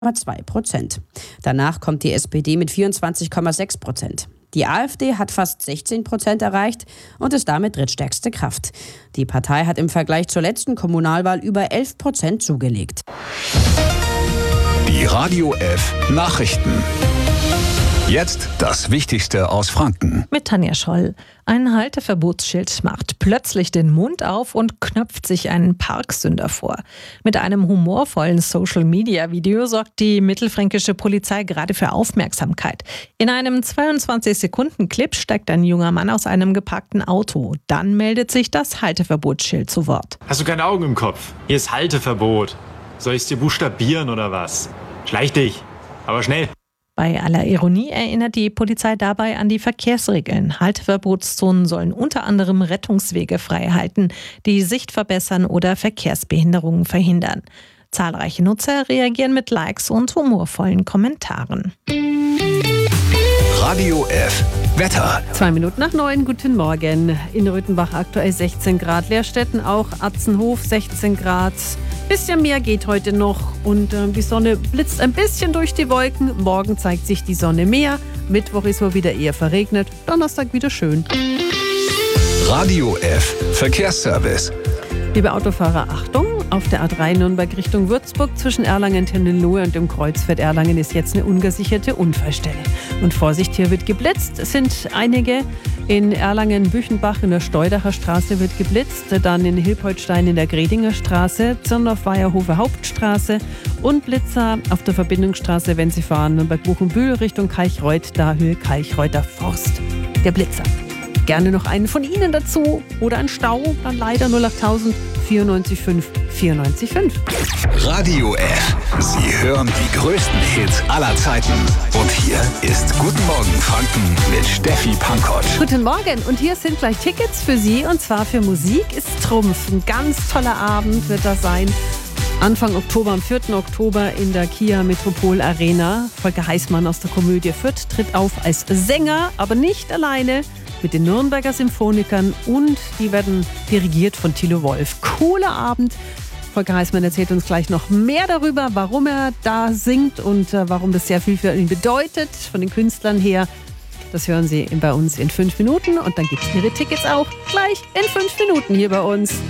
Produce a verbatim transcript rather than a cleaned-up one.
zwei Prozent. Danach kommt die S P D mit vierundzwanzig Komma sechs Prozent. Die AfD hat fast sechzehn Prozent erreicht und ist damit drittstärkste Kraft. Die Partei hat im Vergleich zur letzten Kommunalwahl über elf Prozent zugelegt. Die Radio F Nachrichten. Jetzt das Wichtigste aus Franken. Mit Tanja Scholl. Ein Halteverbotsschild macht plötzlich den Mund auf und knöpft sich einen Parksünder vor. Mit einem humorvollen Social-Media-Video sorgt die mittelfränkische Polizei gerade für Aufmerksamkeit. In einem zweiundzwanzig-Sekunden-Clip steigt ein junger Mann aus einem geparkten Auto. Dann meldet sich das Halteverbotsschild zu Wort. Hast du keine Augen im Kopf? Hier ist Halteverbot. Soll ich es dir buchstabieren oder was? Schleich dich, aber schnell. Bei aller Ironie erinnert die Polizei dabei an die Verkehrsregeln. Halteverbotszonen sollen unter anderem Rettungswege frei halten, die Sicht verbessern oder Verkehrsbehinderungen verhindern. Zahlreiche Nutzer reagieren mit Likes und humorvollen Kommentaren. Radio F Wetter. Zwei Minuten nach neun, guten Morgen. In Röthenbach aktuell sechzehn Grad, Leerstetten auch, Atzenhof sechzehn Grad. Bisschen mehr geht heute noch und äh, die Sonne blitzt ein bisschen durch die Wolken. Morgen zeigt sich die Sonne mehr. Mittwoch ist wohl wieder eher verregnet. Donnerstag wieder schön. Radio F Verkehrsservice. Liebe Autofahrer, Achtung! Auf der A drei Nürnberg Richtung Würzburg zwischen Erlangen-Tendenlohe und dem Kreuzfeld Erlangen ist jetzt eine ungesicherte Unfallstelle. Und Vorsicht, hier wird geblitzt. Es sind einige in Erlangen-Büchenbach in der Steudacher Straße wird geblitzt, dann in Hilpoltstein in der Gredinger Straße, Zirndorf-Weierhofer Hauptstraße und Blitzer auf der Verbindungsstraße, wenn Sie fahren, Nürnberg-Buchenbühl Richtung Kalchreuth, da Höhe Kalchreuter Forst. Der Blitzer. Gerne noch einen von Ihnen dazu oder ein Stau, dann leider null achttausend vierundneunzig fünf vierundneunzig fünf. Radio F. Sie hören die größten Hits aller Zeiten. Und hier ist Guten Morgen Franken mit Steffi Pankott. Guten Morgen und hier sind gleich Tickets für Sie und zwar für Musik ist Trumpf. Ein ganz toller Abend wird das sein. Anfang Oktober, am vierten Oktober in der Kia Metropol Arena. Volker Heißmann aus der Komödie Fürth tritt auf als Sänger, aber nicht alleine. Mit den Nürnberger Symphonikern und die werden dirigiert von Thilo Wolf. Cooler Abend. Volker Heißmann erzählt uns gleich noch mehr darüber, warum er da singt und äh, warum das sehr viel für ihn bedeutet, von den Künstlern her. Das hören Sie bei uns in fünf Minuten und dann gibt es Ihre Tickets auch gleich in fünf Minuten hier bei uns.